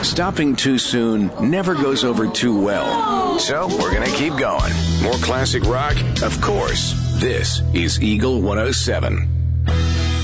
Stopping too soon never goes over too well. So we're going to keep going. More classic rock? Of course. This is Eagle 107.